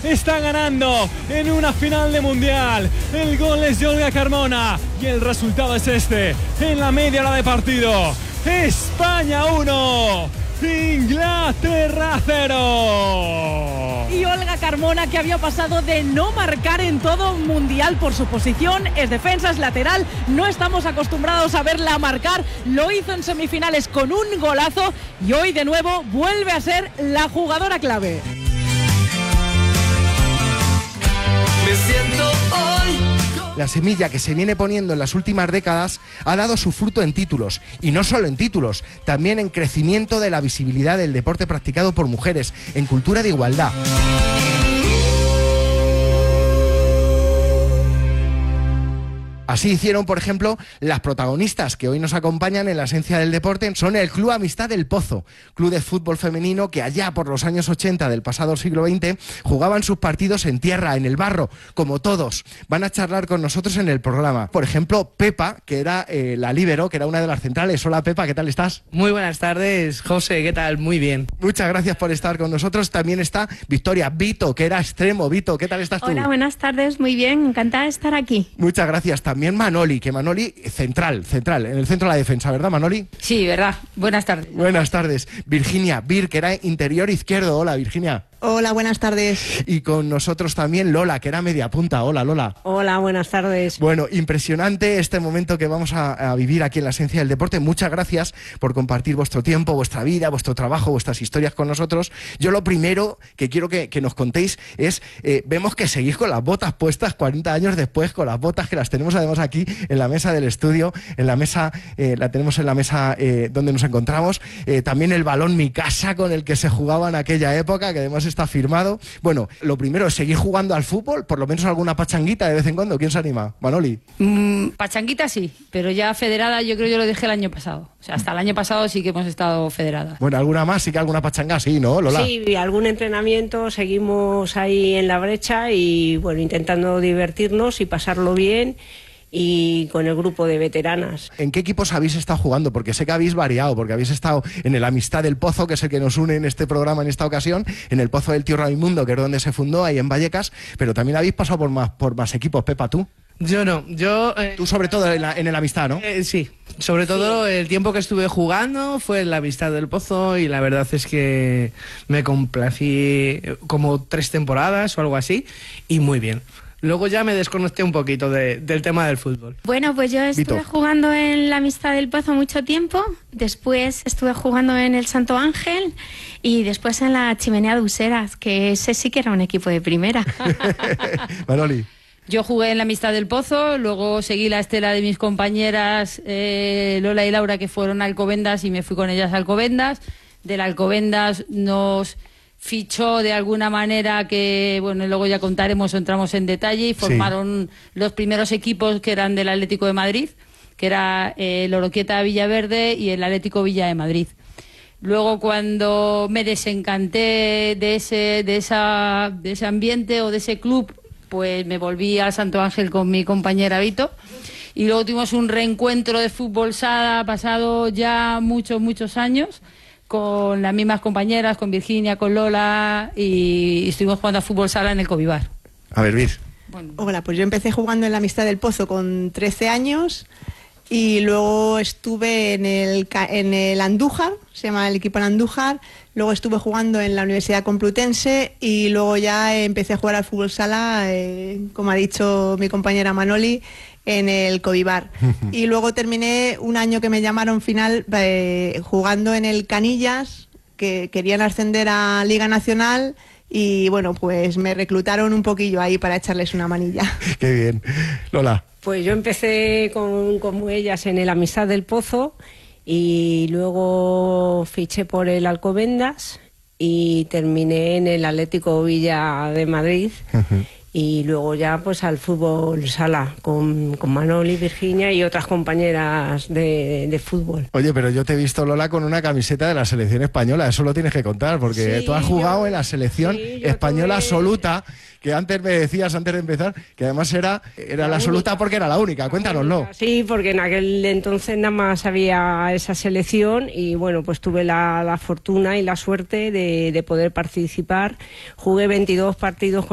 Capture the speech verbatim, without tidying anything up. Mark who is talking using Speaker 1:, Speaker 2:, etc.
Speaker 1: está ganando en una final de mundial. El gol es de Olga Carmona y el resultado es este, en la media hora de partido. España uno, Inglaterra cero.
Speaker 2: Y Olga Carmona, que había pasado de no marcar en todo un mundial por su posición, es defensa, es lateral, no estamos acostumbrados a verla marcar, lo hizo en semifinales con un golazo y hoy de nuevo vuelve a ser la jugadora clave.
Speaker 3: Me siento hoy.
Speaker 4: La semilla que se viene poniendo en las últimas décadas ha dado su fruto en títulos, y no solo en títulos, también en crecimiento de la visibilidad del deporte practicado por mujeres, en cultura de igualdad. Así hicieron, por ejemplo, las protagonistas que hoy nos acompañan en la esencia del deporte. Son el Club Amistad del Pozo, club de fútbol femenino que allá por los años ochenta del pasado siglo veinte jugaban sus partidos en tierra, en el barro, como todos. Van a charlar con nosotros en el programa. Por ejemplo, Pepa, que era eh, la líbero, que era una de las centrales. Hola Pepa, ¿qué tal estás?
Speaker 5: Muy buenas tardes, José, ¿qué tal? Muy bien.
Speaker 4: Muchas gracias por estar con nosotros. También está Victoria, Vito, que era extremo. Vito, ¿qué tal estás tú?
Speaker 6: Hola, buenas tardes, muy bien, encantada de estar aquí.
Speaker 4: Muchas gracias. También Manoli, que Manoli, central, central, en el centro de la defensa, ¿verdad, Manoli?
Speaker 7: Sí, verdad. Buenas tardes.
Speaker 4: Buenas tardes. Virginia Bir, que era interior izquierdo. Hola, Virginia.
Speaker 8: Hola, buenas tardes.
Speaker 4: Y con nosotros también Lola, que era media punta. Hola, Lola.
Speaker 9: Hola, buenas tardes.
Speaker 4: Bueno, impresionante este momento que vamos a, a vivir aquí en la esencia del deporte. Muchas gracias por compartir vuestro tiempo, vuestra vida, vuestro trabajo, vuestras historias con nosotros. Yo lo primero que quiero que, que nos contéis es, eh, vemos que seguís con las botas puestas cuarenta años después, con las botas que las tenemos además aquí en la mesa del estudio, en la mesa, eh, la tenemos en la mesa eh, donde nos encontramos. Eh, también el balón Mi Casa con el que se jugaba en aquella época, que además está firmado. Bueno, lo primero es seguir jugando al fútbol, por lo menos alguna pachanguita de vez en cuando. ¿Quién se anima? Manoli.
Speaker 7: Mm, pachanguita sí, pero ya federada yo creo que yo lo dejé el año pasado. O sea, hasta el año pasado sí que hemos estado federadas.
Speaker 4: Bueno, alguna más, sí que alguna pachanga, sí, ¿no, Lola?
Speaker 9: Sí, algún entrenamiento, seguimos ahí en la brecha y bueno, intentando divertirnos y pasarlo bien. Y con el grupo de veteranas.
Speaker 4: ¿En qué equipos habéis estado jugando? Porque sé que habéis variado, porque habéis estado en el Amistad del Pozo, que es el que nos une en este programa en esta ocasión, en el Pozo del Tío Raimundo, que es donde se fundó, ahí en Vallecas, pero también habéis pasado por más, por más equipos. Pepa, ¿tú?
Speaker 5: Yo no, yo... Eh,
Speaker 4: Tú sobre todo en, la, en el Amistad, ¿no?
Speaker 5: Eh, sí, sobre todo sí. El tiempo que estuve jugando fue en la Amistad del Pozo y la verdad es que me complací como tres temporadas o algo así y muy bien. Luego ya me desconecté un poquito de, del tema del fútbol.
Speaker 6: Bueno, pues yo estuve
Speaker 4: Vito.
Speaker 6: jugando en la Amistad del Pozo mucho tiempo, después estuve jugando en el Santo Ángel y después en la Chimenea de Useras, que ese sí que era un equipo de primera.
Speaker 4: Manoli.
Speaker 7: Yo jugué en la Amistad del Pozo, luego seguí la estela de mis compañeras eh, Lola y Laura, que fueron a Alcobendas, y me fui con ellas a Alcobendas. Del Alcobendas nos fichó de alguna manera que, bueno, luego ya contaremos o entramos en detalle, y formaron sí. los primeros equipos que eran del Atlético de Madrid, que era eh, el Oroquieta Villaverde y el Atlético Villa de Madrid. Luego, cuando me desencanté de ese, de esa, de ese ambiente o de ese club, pues me volví al Santo Ángel con mi compañera Vito, y luego tuvimos un reencuentro de fútbol sala pasado ya muchos, muchos años, con las mismas compañeras, con Virginia, con Lola, y estuvimos jugando a fútbol sala en el Covivar.
Speaker 4: A ver, Vir.
Speaker 8: Bueno. Hola, pues yo empecé jugando en la Amistad del Pozo con trece años y luego estuve en el, en el Andújar, se llama el equipo en Andújar, luego estuve jugando en la Universidad Complutense y luego ya empecé a jugar al fútbol sala, eh, como ha dicho mi compañera Manoli, en el Covivar. Y luego terminé un año que me llamaron final eh, jugando en el Canillas, que querían ascender a Liga Nacional, y bueno, pues me reclutaron un poquillo ahí para echarles una manilla.
Speaker 4: Qué bien. Lola.
Speaker 9: Pues yo empecé con, como ellas en el Amistad del Pozo y luego fiché por el Alcobendas y terminé en el Atlético Villa de Madrid. Uh-huh. Y luego ya pues al fútbol sala con, con Manoli, Virginia y otras compañeras de, de fútbol.
Speaker 4: Oye, pero yo te he visto, Lola, con una camiseta de la selección española, eso lo tienes que contar, porque sí, tú has jugado yo, en la selección sí, española tuve... absoluta, que antes me decías, antes de empezar, que además era, era la, la absoluta porque era la única. Cuéntanoslo.
Speaker 9: Sí, porque en aquel entonces nada más había esa selección y bueno, pues tuve la, la fortuna y la suerte de, de poder participar. Jugué veintidós partidos con